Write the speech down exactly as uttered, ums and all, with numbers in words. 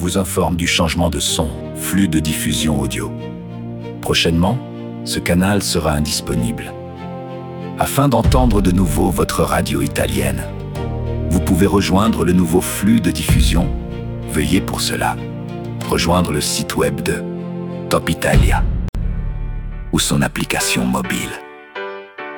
vous informe du changement de son, flux de diffusion audio. Prochainement, ce canal sera indisponible. Afin d'entendre de nouveau votre radio italienne, vous pouvez rejoindre le nouveau flux de diffusion. Veuillez pour cela rejoindre le site web de Top Italia ou son application mobile.